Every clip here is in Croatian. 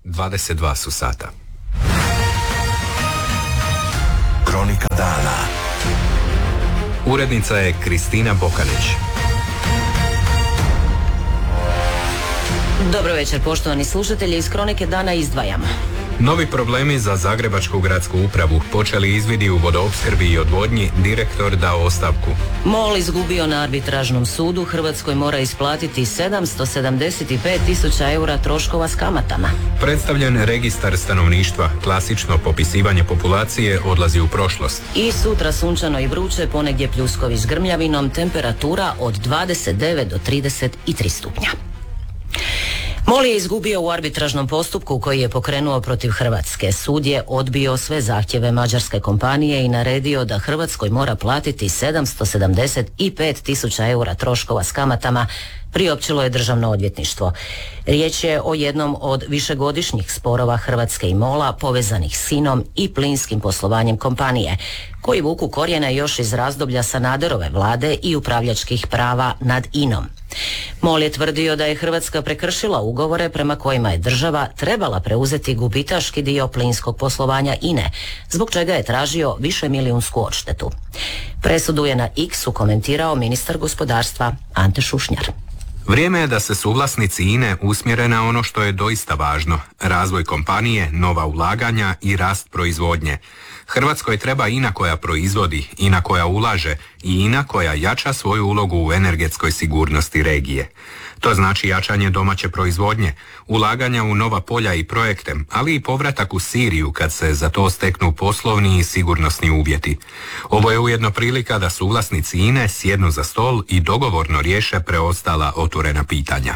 22 su sata. Kronika dana. Urednica je Kristina Bokanić. Dobro večer, poštovani slušatelji, iz Kronike dana izdvajamo. Novi problemi za Zagrebačku gradsku upravu. Počeli izvidi u vodoopskrbi i odvodnji, direktor dao ostavku. MOL izgubio na arbitražnom sudu, Hrvatskoj mora isplatiti 775.000 eura troškova s kamatama. Predstavljen registar stanovništva, klasično popisivanje populacije odlazi u prošlost. I sutra sunčano i vruće, ponegdje pljuskovi s grmljavinom, temperatura od 29 do 33 stupnja. MOL je izgubio u arbitražnom postupku koji je pokrenuo protiv Hrvatske. Sud je odbio sve zahtjeve mađarske kompanije i naredio da Hrvatskoj mora platiti 775.000 eura troškova s kamatama, priopćilo je Državno odvjetništvo. Riječ je o jednom od višegodišnjih sporova Hrvatske i MOL-a povezanih s INA-om i plinskim poslovanjem kompanije, koji vuku korijene još iz razdoblja Sanaderove vlade i upravljačkih prava nad INA-om. MOL je tvrdio da je Hrvatska prekršila ugovore prema kojima je država trebala preuzeti gubitaški dio plinskog poslovanja INA-e, zbog čega je tražio višemilijunsku odštetu. Presudu je na X-u komentirao ministar gospodarstva Ante Šušnjar. Vrijeme je da se suvlasnici INA-e usmjere na ono što je doista važno. Razvoj kompanije, nova ulaganja i rast proizvodnje. Hrvatskoj treba INA koja proizvodi, INA koja ulaže i INA koja jača svoju ulogu u energetskoj sigurnosti regije. To znači jačanje domaće proizvodnje, ulaganja u nova polja i projekte, ali i povratak u Siriju kad se za to steknu poslovni i sigurnosni uvjeti. Ovo je ujedno prilika da suvlasnici INA-e sjednu za stol i dogovorno riješe preostala otvorena pitanja.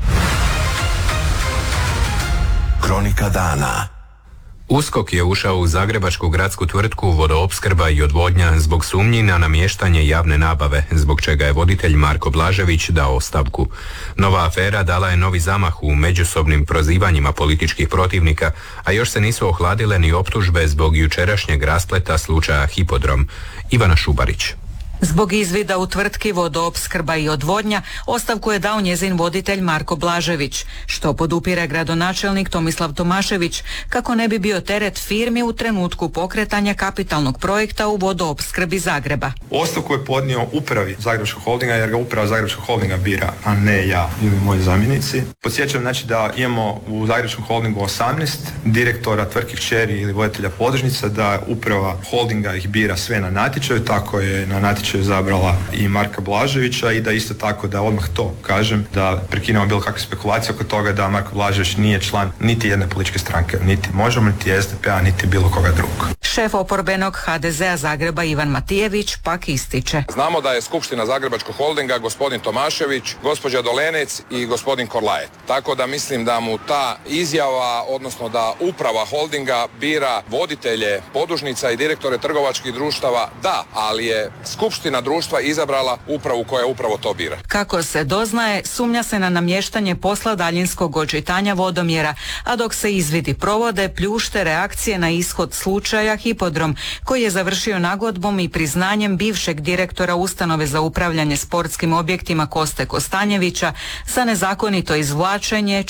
Kronika dana. USKOK je ušao u zagrebačku gradsku tvrtku Vodoopskrba i odvodnja zbog sumnji na namještanje javne nabave, zbog čega je voditelj Marko Blažević dao ostavku. Nova afera dala je novi zamah u međusobnim prozivanjima političkih protivnika, a još se nisu ohladile ni optužbe zbog jučerašnjeg raspleta slučaja Hipodrom. Ivana Šubarić. Zbog izvida u tvrtki Vodoopskrba i odvodnja ostavku je dao njezin voditelj Marko Blažević, što podupire gradonačelnik Tomislav Tomašević, kako ne bi bio teret firmi u trenutku pokretanja kapitalnog projekta u vodoopskrbi Zagreba. Ostavku je podnio upravi Zagrebačkog holdinga, jer ga uprava Zagrebačkog holdinga bira, a ne ja ili moji zamjenici. Podsjećam znači da imamo u Zagrebačkom holdingu 18 direktora tvrtki kćeri ili voditelja podružnica, da uprava holdinga ih bira sve na natječaju, tako je na natječaju zabrala i Marka Blaževića, i da isto tako da odmah to kažem, da prekinemo bilo kakve spekulacije oko toga da Marko Blažević nije član niti jedne političke stranke, niti Možemo, niti SDP-a, niti bilo koga drugog. Šef oporbenog HDZ-a Zagreba Ivan Matijević pak ističe. Znamo da je skupština Zagrebačkog holdinga gospodin Tomašević, gospođa Dolenec i gospodin Korlajet. Tako da mislim da mu ta izjava, odnosno da uprava holdinga bira voditelje podružnica i direktore trgovačkih društava, da, ali je skupština društva izabrala upravu koja upravo to bira. Kako se doznaje, sumnja se na namještanje posla daljinskog očitanja vodomjera, a dok se izvidi provode, pljušte reakcije na ishod slučaja Hipodrom, koji je završio nagodbom i priznanjem bivšeg direktora ustanove za upravljanje sportskim objektima Koste Kostanjevića za nezakonito izvlačenje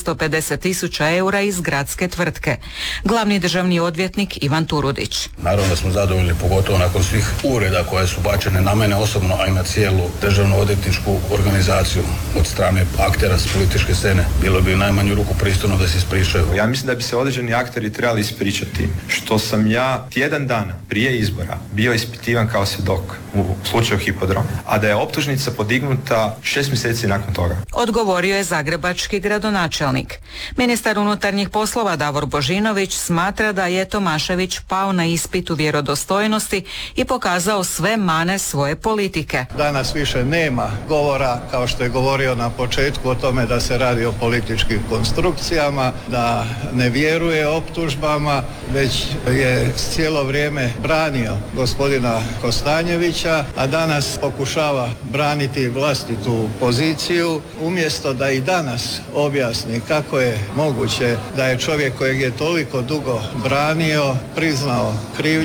450.000 eura iz gradske tvrtke. Glavni državni odvjetnik Ivan Turudić. Naravno da smo zadovoljni, pogotovo nakon svih uvreda koje su bačene na mene osobno, a i na cijelu državno odvjetničku organizaciju od strane aktera s političke scene. Bilo bi u najmanju ruku pristojno da se ispričaju. Ja mislim da bi se određeni akteri trebali ispričati što sam ja tjedan dana prije izbora bio ispitivan kao svjedok u slučaju Hipodrom, a da je optužnica podignuta 6 mjeseci nakon toga. Odgovorio je zagrebački gradonačelnik. Ministar unutarnjih poslova Davor Božinović smatra da je Tomašević pao na ispitu vjerodostojnosti i pokazao sve mane svoje politike. Danas više nema govora, kao što je govorio na početku, o tome da se radi o političkim konstrukcijama, da ne vjeruje optužbama, već je cijelo vrijeme branio gospodina Kostanjevića, a danas pokušava braniti vlastitu poziciju, umjesto da i danas objasni kako je moguće da je čovjek kojeg je toliko dugo branio priznao krivnju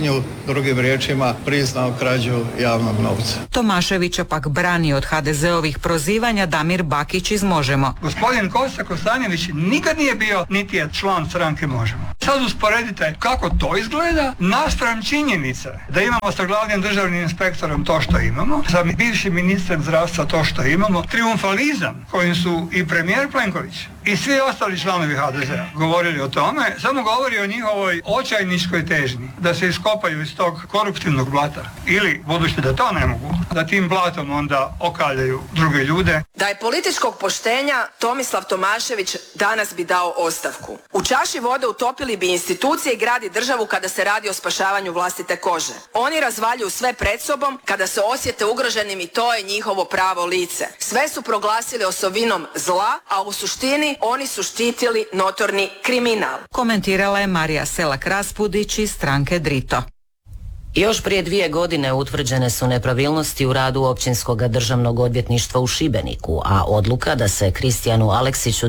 drugim riječima priznao krađu javnog novca. Tomaševića pak brani od HDZ-ovih prozivanja Damir Bakić iz Možemo. Gospodin Kosta Kostanjević nikad nije bio niti je član stranke Možemo. Sad usporedite kako to izgleda naspram činjenice da imamo sa glavnim državnim inspektorom to što imamo, sa bivšim ministrem zdravstva to što imamo, triumfalizam kojim su i premijer Plenković i svi ostali članovi HDZ-a govorili o tome, samo govori o njihovoj očajničkoj težnji da se iskopaju iz tog koruptivnog blata ili, budući da to ne mogu, da tim blatom onda okaljaju druge ljude. Da je političkog poštenja, Tomislav Tomašević danas bi dao ostavku. U čaši vode utopili bi institucije i grad i državu kada se radi o spašavanju vlastite kože. Oni razvaljuju sve pred sobom kada se osjete ugroženim i to je njihovo pravo lice. Sve su proglasili osovinom zla, a u suštini oni su štitili notorni kriminal. Komentirala je Marija Selak-Raspudić iz stranke Drito. Još prije 2 godine utvrđene su nepravilnosti u radu Općinskog državnog odvjetništva u Šibeniku, a odluka da se Kristijanu Aleksiću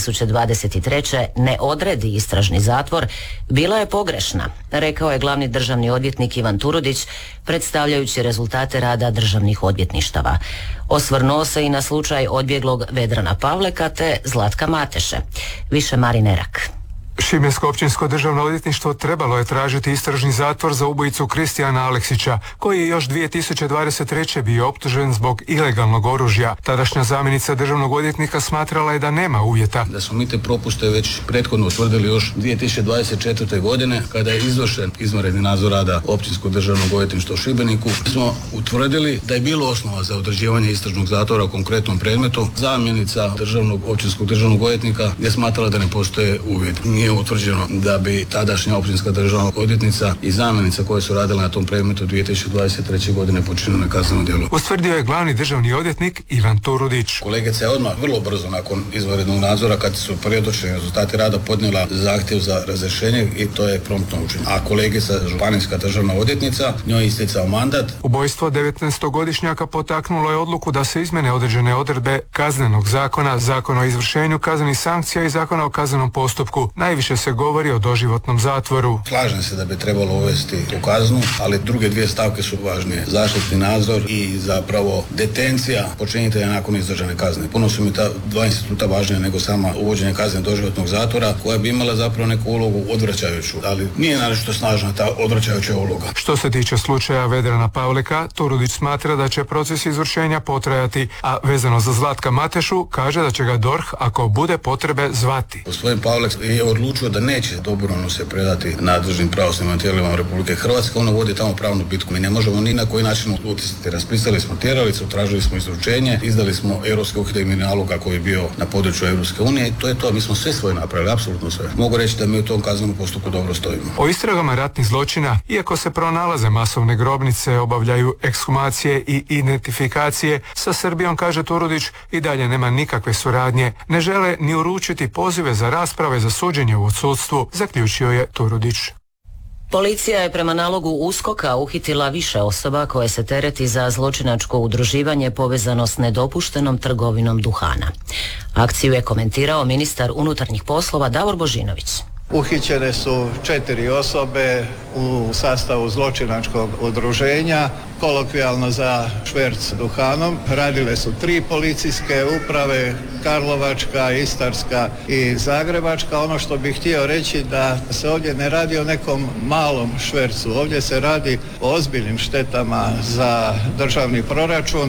2023. ne odredi istražni zatvor bila je pogrešna, rekao je glavni državni odvjetnik Ivan Turudić, predstavljajući rezultate rada državnih odvjetništava. Osvrnuo se i na slučaj odbjeglog Vedrana Pavleka te Zlatka Mateše. Više Marin Erak. Šibensko općinsko državno odvjetništvo trebalo je tražiti istražni zatvor za ubojicu Kristijana Aleksića, koji je još 2023. bio optužen zbog ilegalnog oružja. Tadašnja zamjenica državnog odvjetnika smatrala je da nema uvjeta. Da smo mi te propuste već prethodno utvrdili još 2024. godine, kada je izvršen izvanredni nadzor rada Općinskog državnog odvjetništva u Šibeniku, smo utvrdili da je bilo osnova za određivanje istražnog zatvora u konkretnom predmetu. Zamjenica općinskog državnog odvjetnika je smatrala da ne postoje uvjeti. Nije utvrđeno da bi tadašnja općinska državna odvjetnica i zamjenica koje su radile na tom predmetu 2023. godine počinile kazneno djelo. Ustvrdio je glavni državni odvjetnik Ivan Turudić. Kolegica je odmah vrlo brzo nakon izvanrednog nadzora, kad su predočeni rezultati rada, podnijela zahtjev za razrješenje i to je promptno učinjeno. A kolegica, županijska državna odvjetnica, njoj je isticao mandat. Ubojstvo 19-godišnjaka potaknulo je odluku da se izmene određene odredbe Kaznenog zakona, Zakona o izvršenju kaznenih sankcija i Zakona o kaznenom postupku. Najviše se govori o doživotnom zatvoru. Slažem se da bi trebalo uvesti tu kaznu, ali druge 2 stavke su važnije. Zaštitni nadzor i zapravo detencija počinitelja nakon izdržane kazne. Puno su mi ta 2 instituta važnije nego sama uvođenje kazne doživotnog zatvora, koja bi imala zapravo neku ulogu odvraćajuću, ali nije naročito snažna ta odvraćajuća uloga. Što se tiče slučaja Vedrana Pavleka, Turudić smatra da će proces izvršenja potrajati, a vezano za Zlatka Matešu kaže da će ga DORH, ako bude potrebe, zvati. Gospodin Pavlek je odlučio da neće dobrovoljno se predati nadležnim pravosudnim tijelima Republike Hrvatske. Ono vodi tamo pravnu bitku. Mi ne možemo ni na koji način utjecati. Raspisali smo tjeralicu, tražili smo izručenje, izdali smo europski uhidbeni nalog kako je bio na području Europske unije i to je to. Mi smo sve svoje napravili, apsolutno sve. Mogu reći da mi u tom kaznenom postupku dobro stojimo. O istragama ratnih zločina, iako se pronalaze masovne grobnice, obavljaju ekshumacije i identifikacije, sa Srbijom, kaže Turudić, i dalje nema nikakve suradnje. Ne žele ni uručiti pozive za rasprave za suđenje u odsudstvu, zaključio je Turudić. Policija je prema nalogu USKOK-a uhitila više osoba koje se tereti za zločinačko udruživanje povezano s nedopuštenom trgovinom duhana. Akciju je komentirao ministar unutarnjih poslova Davor Božinović. Uhićene su 4 osobe u sastavu zločinačkog udruženja, kolokvijalno za šverc duhanom. Radile su 3 policijske uprave, Karlovačka, Istarska i Zagrebačka. Ono što bih htio reći da se ovdje ne radi o nekom malom švercu, ovdje se radi o ozbiljnim štetama za državni proračun.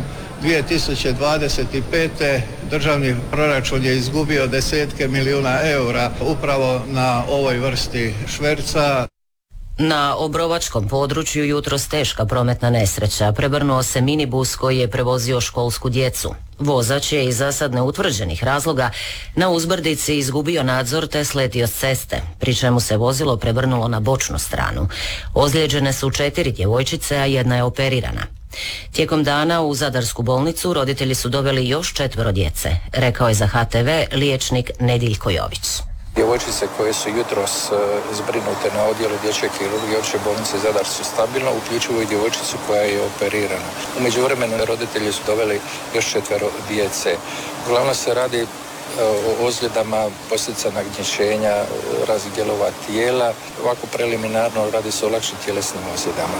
2025. državni proračun je izgubio desetke milijuna eura upravo na ovoj vrsti šverca. Na Obrovačkom području jutros teška prometna nesreća. Prevrnuo se minibus koji je prevozio školsku djecu. Vozač je iz zasad neutvrđenih razloga na uzbrdici izgubio nadzor te sletio s ceste, pri čemu se vozilo prevrnulo na bočnu stranu. Ozlijeđene su 4 djevojčice, a 1 je operirana. Tijekom dana u Zadarsku bolnicu roditelji su doveli još 4 djece, rekao je za HTV liječnik Nediljko Jović. Djevojčice koje su jutros zbrinute na odjelu dječje kirurgije Opće bolnice Zadar su stabilno, uključivo i djevojčicu koja je operirana. U međuvremenu roditelji su doveli još 4 djece. Uglavnom se radi o ozljedama, posljedica nagnječenja raznih dijelova tijela. Ovako preliminarno radi se o lakšim tjelesnim ozljedama.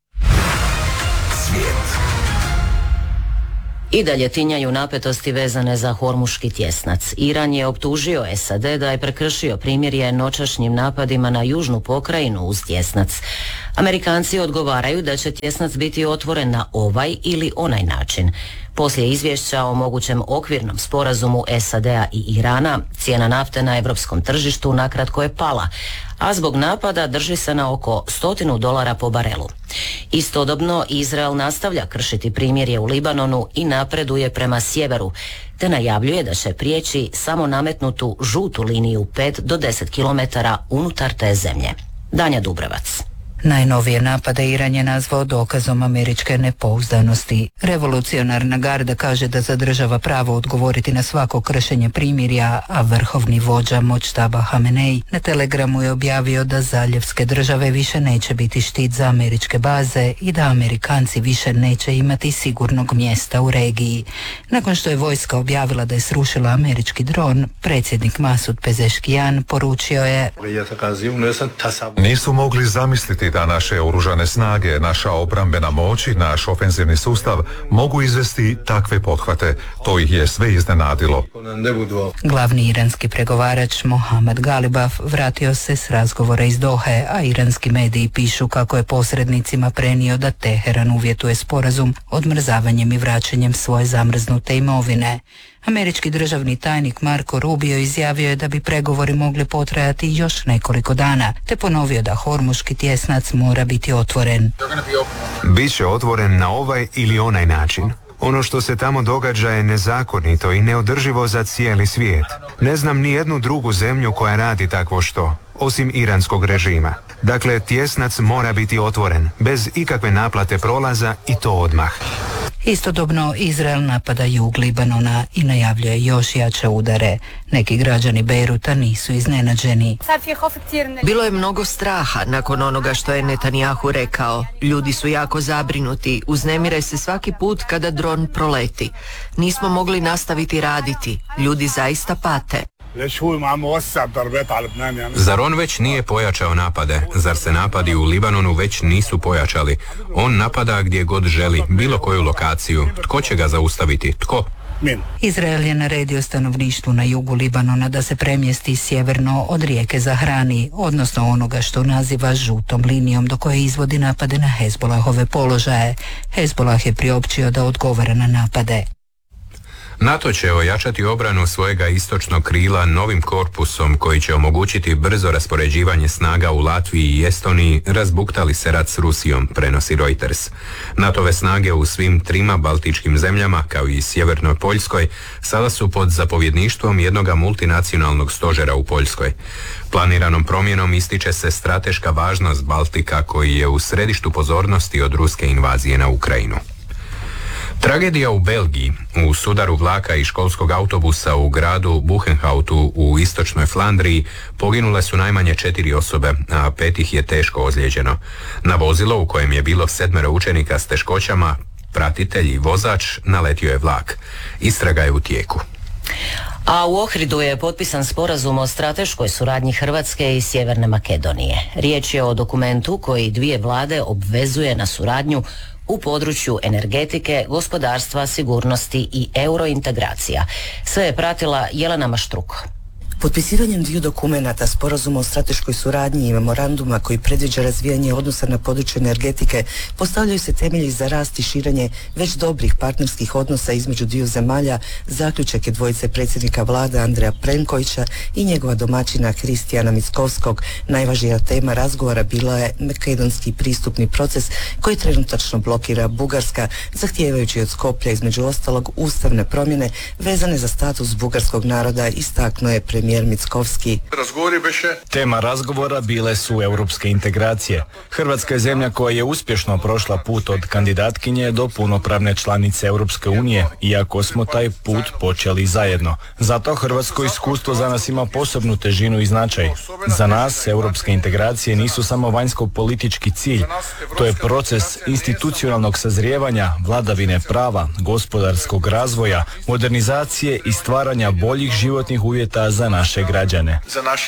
Svijet. I dalje tinjaju napetosti vezane za Hormuški tjesnac. Iran je optužio SAD da je prekršio primirje noćašnjim napadima na južnu pokrajinu uz tjesnac. Amerikanci odgovaraju da će tjesnac biti otvoren na ovaj ili onaj način. Poslije izvješća o mogućem okvirnom sporazumu SAD-a i Irana, cijena nafte na europskom tržištu nakratko je pala, a zbog napada drži se na oko $100 po barelu. Istodobno, Izrael nastavlja kršiti primirje u Libanonu i napreduje prema sjeveru, te najavljuje da će prijeći samo nametnutu žutu liniju 5 do 10 km unutar te zemlje. Danja Dubrevac. Najnovije napade Iran je nazvao dokazom američke nepouzdanosti. Revolucionarna garda kaže da zadržava pravo odgovoriti na svako kršenje primirja, a vrhovni vođa Močtaba Hamenej na Telegramu je objavio da zaljevske države više neće biti štit za američke baze i da Amerikanci više neće imati sigurnog mjesta u regiji. Nakon što je vojska objavila da je srušila američki dron, predsjednik Masud Pezeškijan poručio je: nisu mogli zamisliti da naše oružane snage, naša obrambena moć i naš ofenzivni sustav mogu izvesti takve pothvate. To ih je sve iznenadilo. Glavni iranski pregovarač Mohammad Galibaf vratio se s razgovora iz Dohe, a iranski mediji pišu kako je posrednicima prenio da Teheran uvjetuje sporazum odmrzavanjem i vraćanjem svoje zamrznute imovine. Američki državni tajnik Marco Rubio izjavio je da bi pregovori mogli potrajati još nekoliko dana, te ponovio da Hormuški tjesnac mora biti otvoren. Biće otvoren na ovaj ili onaj način. Ono što se tamo događa je nezakonito i neodrživo za cijeli svijet. Ne znam ni jednu drugu zemlju koja radi takvo što, osim iranskog režima. Dakle, tjesnac mora biti otvoren, bez ikakve naplate prolaza i to odmah. Istodobno, Izrael napada jug Libanona i najavljuje još jače udare. Neki građani Bejruta nisu iznenađeni. Bilo je mnogo straha nakon onoga što je Netanjahu rekao. Ljudi su jako zabrinuti, uznemire se svaki put kada dron proleti. Nismo mogli nastaviti raditi. Ljudi zaista pate. Zar on već nije pojačao napade? Zar se napadi u Libanonu već nisu pojačali? On napada gdje god želi, bilo koju lokaciju. Tko će ga zaustaviti? Tko? Izrael je naredio stanovništvu na jugu Libanona da se premjesti sjeverno od rijeke Zahrani, odnosno onoga što naziva žutom linijom do koje izvodi napade na Hezbolahove položaje. Hezbolah je priopćio da odgovara na napade. NATO će ojačati obranu svojega istočnog krila novim korpusom koji će omogućiti brzo raspoređivanje snaga u Latviji i Estoniji, razbuktali se rat s Rusijom, prenosi Reuters. NATO-ve snage u svim trima baltičkim zemljama, kao i sjevernoj Poljskoj, sada su pod zapovjedništvom jednoga multinacionalnog stožera u Poljskoj. Planiranom promjenom ističe se strateška važnost Baltika koji je u središtu pozornosti od ruske invazije na Ukrajinu. Tragedija u Belgiji. U sudaru vlaka i školskog autobusa u gradu Buchenhautu u istočnoj Flandriji poginule su najmanje 4 osobe, a 5 ih je teško ozlijeđeno. Na vozilo u kojem je bilo 7 učenika s teškoćama, pratitelj i vozač, naletio je vlak. Istraga je u tijeku. A u Ohridu je potpisan sporazum o strateškoj suradnji Hrvatske i Sjeverne Makedonije. Riječ je o dokumentu koji dvije vlade obvezuje na suradnju u području energetike, gospodarstva, sigurnosti i eurointegracija. Sve je pratila Jelena Maštruko. Potpisivanjem dviju dokumenata, sporazuma o strateškoj suradnji i memoranduma koji predviđa razvijanje odnosa na području energetike, postavljaju se temelji za rast i širenje već dobrih partnerskih odnosa između dviju zemalja, zaključak je dvojice predsjednika vlade Andreja Plenkovića i njegova domaćina Kristijana Mickovskog. Najvažnija tema razgovora bila je makedonski pristupni proces koji trenutačno blokira Bugarska, zahtijevajući od Skoplja između ostalog ustavne promjene vezane za status bugarskog naroda, istaknuo je premijer premijer Mickovski. Tema razgovora bile su europske integracije. Hrvatska je zemlja koja je uspješno prošla put od kandidatkinje do punopravne članice Europske unije, iako smo taj put počeli zajedno. Zato hrvatsko iskustvo za nas ima posebnu težinu i značaj. Za nas europske integracije nisu samo vanjsko-politički cilj. To je proces institucionalnog sazrijevanja, vladavine prava, gospodarskog razvoja, modernizacije i stvaranja boljih životnih uvjeta za naše građane.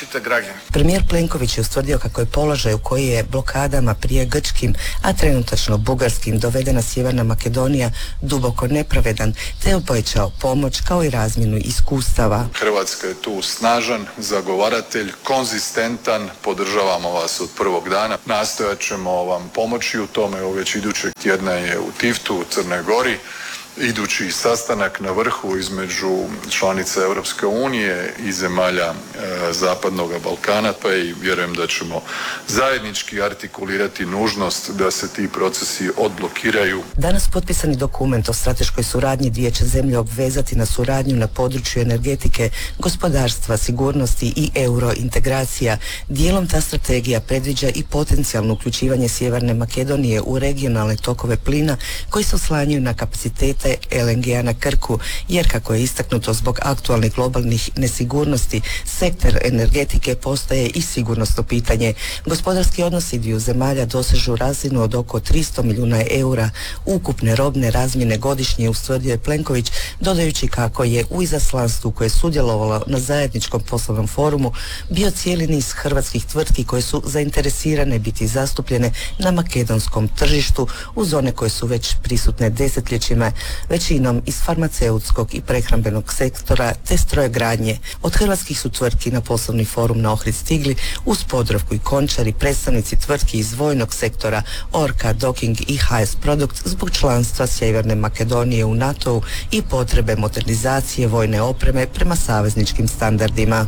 Premijer Plenković je ustvrdio kako je položaj u koji je blokadama prije grčkim, a trenutačno bugarskim dovedena Sjeverna Makedonija duboko nepravedan, te obećao pomoć kao i razmjenu iskustava. Hrvatska je tu snažan zagovaratelj, konzistentan, podržavamo vas od prvog dana. Nastojat ćemo vam pomoći u tome. Već idućeg tjedna je u Tiftu u Crnoj Gori idući sastanak na vrhu između članica Europske unije i zemalja Zapadnog Balkana, pa i vjerujem da ćemo zajednički artikulirati nužnost da se ti procesi odblokiraju. Danas potpisani dokument o strateškoj suradnji dvije će zemlje obvezati na suradnju na području energetike, gospodarstva, sigurnosti i eurointegracija. Dijelom ta strategija predviđa i potencijalno uključivanje Sjeverne Makedonije u regionalne tokove plina koji se oslanjaju na kapacitete LNG-a na Krku, jer kako je istaknuto zbog aktualnih globalnih nesigurnosti, sektor energetike postaje i sigurnosno pitanje. Gospodarski odnosi dviju zemalja dosežu razinu od oko 300 milijuna eura ukupne robne razmjene godišnje, ustvrdio je Plenković, dodajući kako je u izaslanstvu koje je sudjelovalo na zajedničkom poslovnom forumu bio cijeli niz hrvatskih tvrtki koje su zainteresirane biti zastupljene na makedonskom tržištu uz one koje su već prisutne desetljećima, većinom iz farmaceutskog i prehrambenog sektora te strojegradnje. Od hrvatskih su tvrtki na poslovni forum na Ohrid stigli uz Podravku i Končar i predstavnici tvrtki iz vojnog sektora Orka, Docking i HS Produkt zbog članstva Sjeverne Makedonije u NATO-u i potrebe modernizacije vojne opreme prema savezničkim standardima.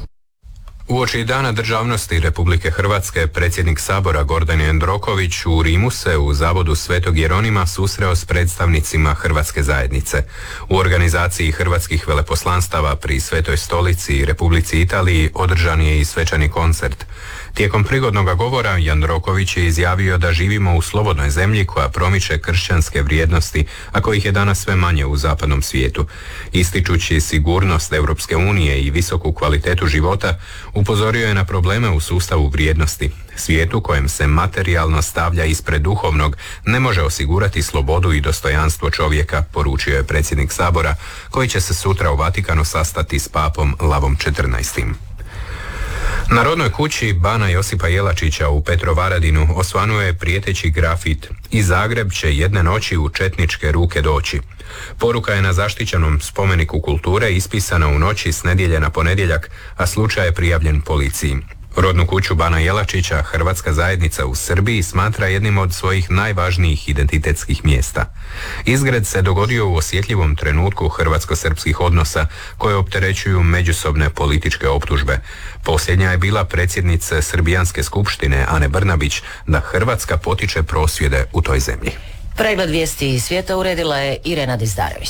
Uoči Dana državnosti Republike Hrvatske predsjednik Sabora Gordan Jandroković u Rimu se u zavodu Svetog Jeronima susreo s predstavnicima Hrvatske zajednice. U organizaciji hrvatskih veleposlanstava pri Svetoj Stolici i Republici Italiji održan je i svečani koncert. Tijekom prigodnog govora Jandroković je izjavio da živimo u slobodnoj zemlji koja promiče kršćanske vrijednosti, a kojih je danas sve manje u zapadnom svijetu. Ističući sigurnost Europske unije i visoku kvalitetu života, upozorio je na probleme u sustavu vrijednosti. Svijetu kojem se materijalno stavlja ispred duhovnog ne može osigurati slobodu i dostojanstvo čovjeka, poručio je predsjednik Sabora, koji će se sutra u Vatikanu sastati s papom Lavom XIV. Na rodnoj kući Bana Josipa Jelačića u Petrovaradinu osvanuo je prijeteći grafit: "I Zagreb će jedne noći u četničke ruke doći". Poruka je na zaštićenom spomeniku kulture ispisana u noći s nedjelje na ponedjeljak, a slučaj je prijavljen policiji. Rodnu kuću Bana Jelačića Hrvatska zajednica u Srbiji smatra jednim od svojih najvažnijih identitetskih mjesta. Izgred se dogodio u osjetljivom trenutku hrvatsko-srpskih odnosa koje opterećuju međusobne političke optužbe. Posljednja je bila predsjednice Srbijanske skupštine Ane Brnabić da Hrvatska potiče prosvjede u toj zemlji. Pregled vijesti svijeta uredila je Irena Dizdarević.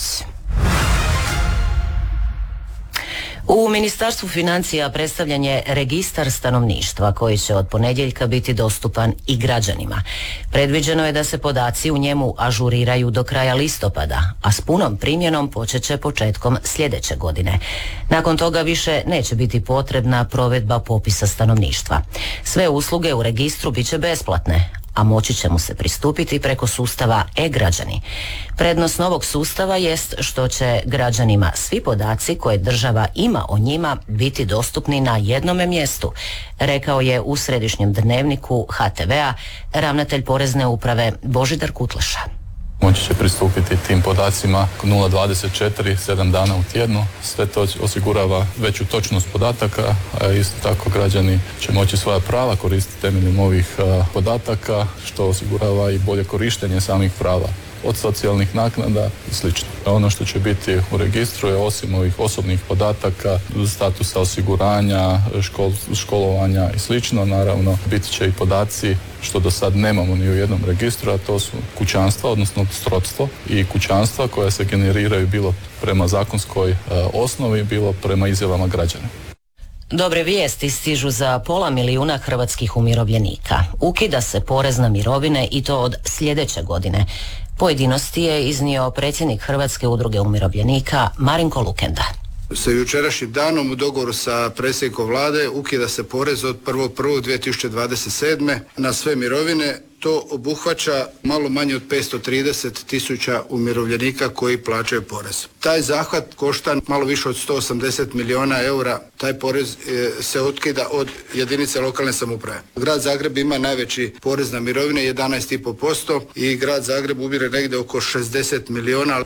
U Ministarstvu financija predstavljen je registar stanovništva koji će od ponedjeljka biti dostupan i građanima. Predviđeno je da se podaci u njemu ažuriraju do kraja listopada, a s punom primjenom počet će početkom sljedeće godine. Nakon toga više neće biti potrebna provedba popisa stanovništva. Sve usluge u registru bit će besplatne, a moći će mu se pristupiti preko sustava e-građani. Prednost novog sustava jest što će građanima svi podaci koje država ima o njima biti dostupni na jednome mjestu, rekao je u središnjem dnevniku HTV-a ravnatelj Porezne uprave Božidar Kutleša. Moći će pristupiti tim podacima 0,24, 7 dana u tjednu. Sve to osigurava veću točnost podataka, a isto tako građani će moći svoja prava koristiti temeljem ovih podataka, što osigurava i bolje korištenje samih prava, od socijalnih naknada i sl. Ono što će biti u registru je, osim ovih osobnih podataka, statusa osiguranja, školovanja i sl. Naravno, bit će i podaci što do sad nemamo ni u jednom registru, a to su kućanstva, odnosno srodstvo i kućanstva koja se generiraju bilo prema zakonskoj osnovi, bilo prema izjavama građana. Dobre vijesti stižu za 500 000 hrvatskih umirovljenika. Ukida se porez na mirovine i to od sljedeće godine. Pojedinosti je iznio predsjednik Hrvatske udruge umirovljenika Marinko Lukenda. Sa jučerašnjim danom u dogovoru sa predsjednikom vlade ukida se porez od 1.1.2027. na sve mirovine. To obuhvaća malo manje od 530 000 umirovljenika koji plaćaju porez. Taj zahvat košta malo više od 180 milijuna eura. Taj porez se otkida od jedinice lokalne samouprave. Grad Zagreb ima najveći porez na mirovine, 11,5%, i Grad Zagreb ubire negdje oko 60 milijuna.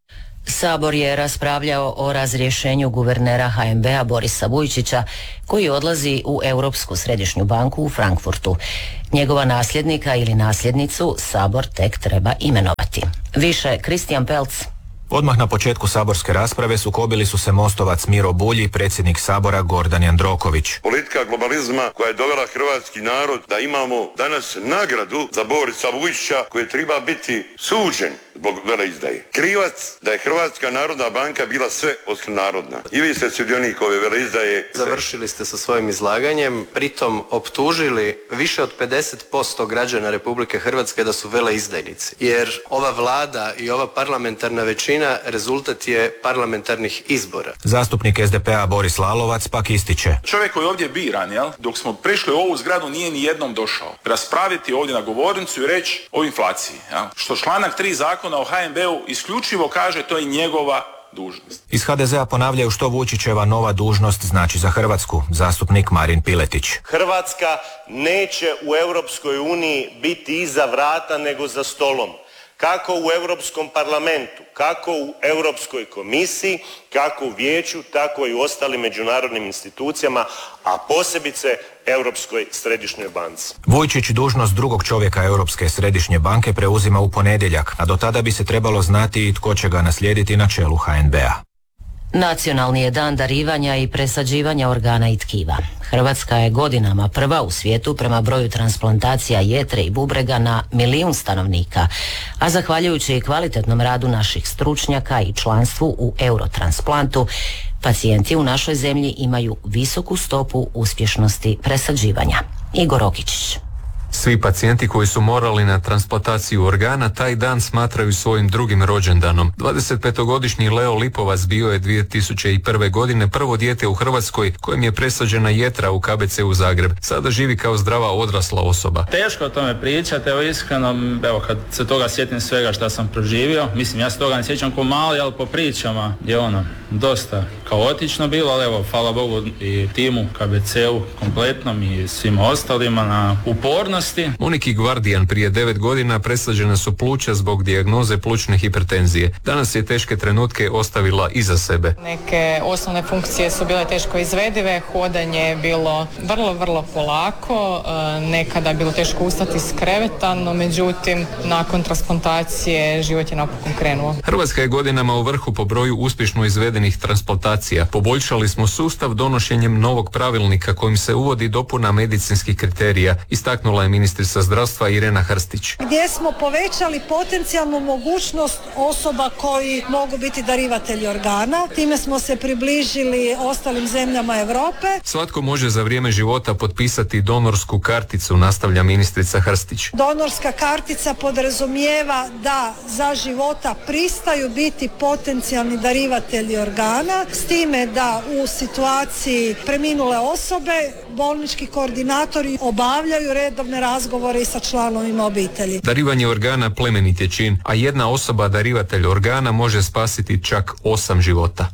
Sabor je raspravljao o razrješenju guvernera HNB-a Borisa Vujčića, koji odlazi u Europsku središnju banku u Frankfurtu. Njegova nasljednika ili nasljednicu Sabor tek treba imenovati. Više Kristijan Pelc. Odmah na početku saborske rasprave sukobili su se mostovac Miro Bulj i predsjednik Sabora Gordan Jandroković. Politika globalizma koja je dovela hrvatski narod da imamo danas nagradu za Borisa Vujčića koji treba biti suđen zbog veleizdaje. Krivac da je Hrvatska narodna banka bila sve osim narodna. I vi ste sudionik ove veleizdaje. Završili ste sa svojim izlaganjem, pritom optužili više od 50% građana Republike Hrvatske da su veleizdajnici. Jer ova vlada i ova parlamentarna većina rezultat je parlamentarnih izbora. Zastupnik SDP-a Boris Lalovac pak ističe. Čovjek koji je ovdje biran, dok smo prišli u ovu zgradu nije ni jednom došao raspraviti ovdje na govornicu i reći o inflaciji. Što članak 3 zakona o HNB-u isključivo kaže, to je njegova dužnost. Iz HDZ-a ponavljaju što Vučićeva nova dužnost znači za Hrvatsku. Zastupnik Marin Piletić. Hrvatska neće u Europskoj uniji biti iza vrata nego za stolom. Kako u Europskom parlamentu, kako u Europskoj komisiji, kako u vijeću, tako i u ostalim međunarodnim institucijama, a posebice Europskoj središnjoj banci. Vujčić dužnost drugog čovjeka Europske središnje banke preuzima u ponedjeljak, a do tada bi se trebalo znati i tko će ga naslijediti na čelu HNB-a. Nacionalni je dan darivanja i presađivanja organa i tkiva. Hrvatska je godinama prva u svijetu prema broju transplantacija jetre i bubrega na 1 milijun stanovnika, a zahvaljujući kvalitetnom radu naših stručnjaka i članstvu u Eurotransplantu, pacijenti u našoj zemlji imaju visoku stopu uspješnosti presađivanja. Igor Okičić. Svi pacijenti koji su morali na transplantaciju organa taj dan smatraju svojim drugim rođendanom. 25-godišnji Leo Lipovac bio je 2001. godine prvo dijete u Hrvatskoj kojem je presađena jetra u KBC-u Zagreb. Sada živi kao zdrava odrasla osoba. Teško o tome pričati, iskreno, kad se toga sjetim svega što sam proživio, mislim, ja se toga ne sjećam ko mali, ali po pričama je dosta kaotično bilo, ali hvala Bogu i timu KBC-u kompletnom i svima ostalima na upornosti. Moniki Gvardijan prije 9 godina presađena su pluća zbog dijagnoze plućne hipertenzije. Danas je teške trenutke ostavila iza sebe. Neke osnovne funkcije su bile teško izvedive, hodanje je bilo vrlo polako, nekada je bilo teško ustati s kreveta, no međutim nakon transplantacije život je napokon krenuo. Hrvatska je godinama u vrhu po broju uspješno izvedenih transplantacija. Poboljšali smo sustav donošenjem novog pravilnika kojim se uvodi dopuna medicinskih kriterija, istaknula je ministrica zdravstva Irena Hrstić. Gdje smo povećali potencijalnu mogućnost osoba koji mogu biti darivatelji organa. Time smo se približili ostalim zemljama Europe. Svatko može za vrijeme života potpisati donorsku karticu, nastavlja ministrica Hrstić. Donorska kartica podrazumijeva da za života pristaju biti potencijalni darivatelji organa, s time da u situaciji preminule osobe bolnički koordinatori obavljaju redovne razgovore i sa članovima obitelji. Darivanje organa plemenit je čin, a jedna osoba darivatelj organa može spasiti čak 8 života.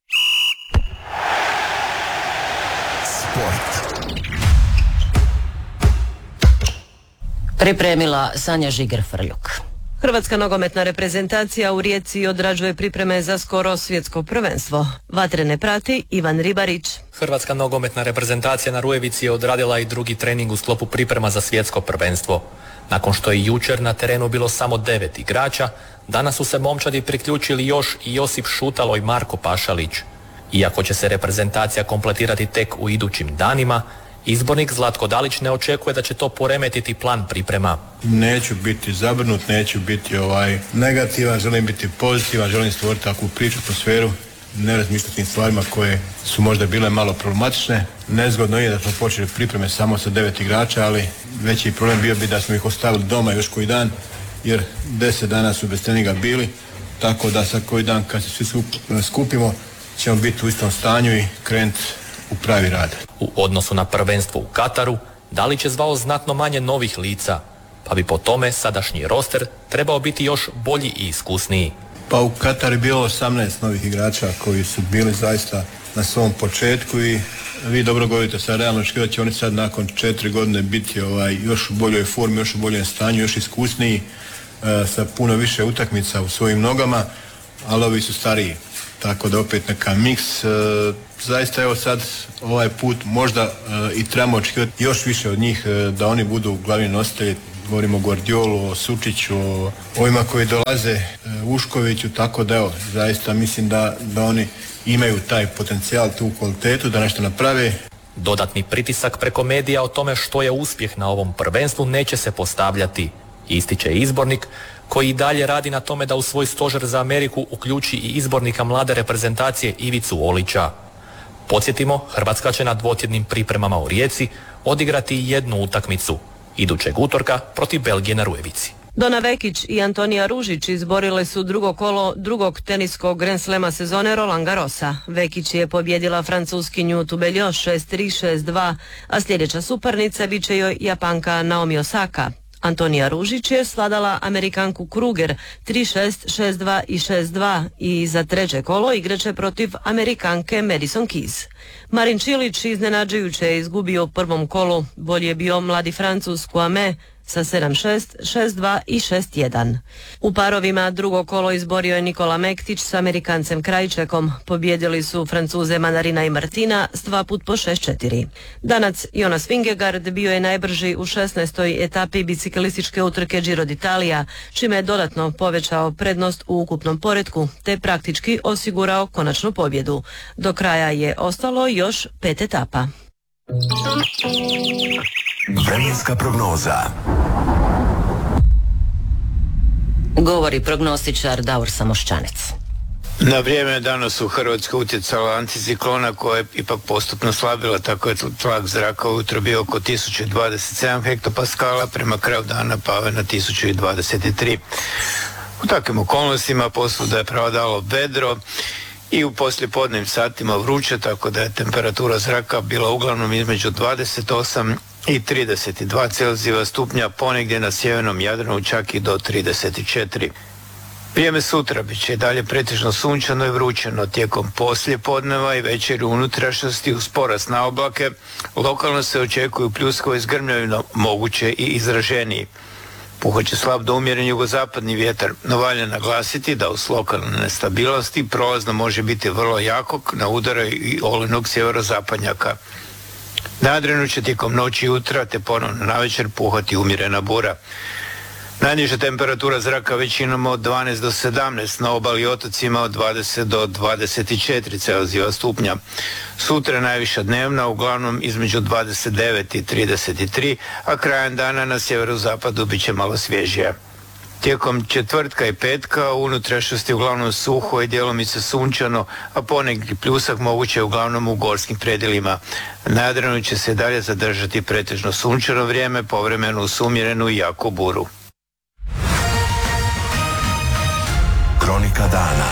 Sport. Pripremila Sanja Žiger-Frljuk. Hrvatska nogometna reprezentacija u Rijeci odrađuje pripreme za skoro svjetsko prvenstvo. Vatrene prati Ivan Ribarić. Hrvatska nogometna reprezentacija na Rujevici je odradila i drugi trening u sklopu priprema za svjetsko prvenstvo. Nakon što je jučer na terenu bilo samo 9 igrača, danas su se momčadi priključili još i Josip Šutalo i Marko Pašalić. Iako će se reprezentacija kompletirati tek u idućim danima, izbornik Zlatko Dalić ne očekuje da će to poremetiti plan priprema. Neću biti zabrinut, neću biti negativan, želim biti pozitivan, želim stvoriti takvu priču, atmosferu ne razmišljati tim stvarima koje su možda bile malo problematične. Nezgodno je da smo počeli pripreme samo sa 9 igrača, ali veći problem bio bi da smo ih ostavili doma još koji dan, jer 10 dana su bez treninga bili, tako da sad koji dan kad se svi skupimo ćemo biti u istom stanju i krenuti u pravi rad. U odnosu na prvenstvo u Kataru, Dalić je zvao znatno manje novih lica, pa bi po tome sadašnji roster trebao biti još bolji i iskusniji. Pa u Kataru je bilo 18 novih igrača koji su bili zaista na svom početku i vi dobro govorite sad realno očekivati da će oni sad nakon 4 godine biti još u boljoj formi, još u boljem stanju, još iskusniji, sa puno više utakmica u svojim nogama, ali ovi su stariji. Tako da opet neka miks. Zaista evo sad ovaj put možda i trebamo očekivati još više od njih da oni budu glavni nositelji. Govorimo o Guardiolu, o Sučiću, o ovima koji dolaze, Uškoviću, tako da evo, zaista mislim da oni imaju taj potencijal, tu kvalitetu da nešto naprave. Dodatni pritisak preko medija o tome što je uspjeh na ovom prvenstvu neće se postavljati, ističe izbornik koji i dalje radi na tome da u svoj stožer za Ameriku uključi i izbornika mlade reprezentacije Ivicu Olića. Podsjetimo, Hrvatska će na dvotjednim pripremama u Rijeci odigrati jednu utakmicu, idućeg utorka protiv Belgije na Rujevici. Dona Vekić i Antonija Ružić izborile su drugo kolo drugog teniskog Grand Slema sezone Roland Garrosa. Vekić je pobjedila Francuskinju Tubeljo 6-3, 6-2, a sljedeća suparnica bit će joj Japanka Naomi Osaka. Antonija Ružić je svladala Amerikanku Kruger 3-6, 6-2 i 6-2 i za treće kolo igraće protiv Amerikanke Madison Keys. Marin Čilić iznenađujuće je izgubio u prvom kolu, bolje je bio mladi Francuz Kouame sa 7-6, 6-2 i 6-1. U parovima drugo kolo izborio je Nikola Mektić s Amerikancem Krajčekom. Pobjedili su Francuze Manarina i Martina s 2 put po 6-4. Danac Jonas Vingegaard bio je najbrži u 16. etapi biciklističke utrke Giro d'Italia, čime je dodatno povećao prednost u ukupnom poretku, te praktički osigurao konačnu pobjedu. Do kraja je ostalo još 5 etapa. Vremenska prognoza. Govori prognostičar Davor Samoščanec. Na vrijeme danas u Hrvatskoj utjecala anticiklona koja je ipak postupno slabila, tako je tlak zraka ujutro bio oko 1027 hektopaskala, prema kraju dana pave na 1023. U takvim okolnostima posvuda je prevladalo vedro i u poslijepodnevnim satima vruće, tako da je temperatura zraka bila uglavnom između 28 i 32 Celzijeva stupnja, ponegdje na sjevernom Jadranu čak i do 34. Vrijeme sutra bit će i dalje pretežno sunčano i vrućeno tijekom poslijepodneva i večeri u unutrašnjosti uz porast na oblake. Lokalno se očekuju pljuskovi s grmljavino, moguće i izraženiji. Puhat slab do umjeren jugozapadni vjetar, no valja naglasiti da uz lokalne nestabilnosti prolazno može biti vrlo jakog na udaru i olujnog sjeverozapadnjaka. Na Jadranu će tijekom noći i jutra te ponovno navečer puhati umjerena bura. Najniža temperatura zraka većinom od 12 do 17, na obali i otocima od 20 do 24 Celzijeva stupnja. Sutra najviša dnevna, uglavnom između 29 i 33, a krajem dana na sjeverozapadu bit će malo svježija. Tijekom četvrtka i petka u unutrašnjosti uglavnom suho i djelomice sunčano, a ponegdje pljusak moguće uglavnom u gorskim predjelima. Na Jadranu će se dalje zadržati pretežno sunčano vrijeme, povremeno uz umjerenu i jaku buru. Kronika dana.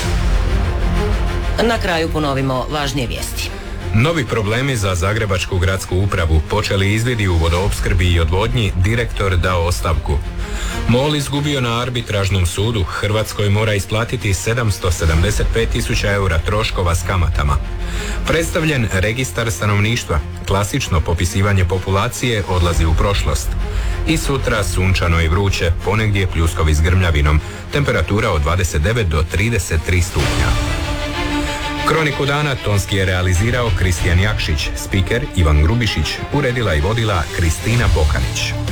Na kraju ponovimo važnije vijesti. Novi problemi za Zagrebačku gradsku upravu, počeli izvidi u vodoopskrbi i odvodnji, direktor dao ostavku. MOL izgubio na arbitražnom sudu, Hrvatskoj mora isplatiti 775.000 eura troškova s kamatama. Predstavljen registar stanovništva, klasično popisivanje populacije odlazi u prošlost. I sutra sunčano i vruće, ponegdje pljuskovi s grmljavinom, temperatura od 29 do 33 stupnja. Kroniku dana tonski je realizirao Kristijan Jakšić, spiker Ivan Grubišić, uredila i vodila Kristina Bokanić.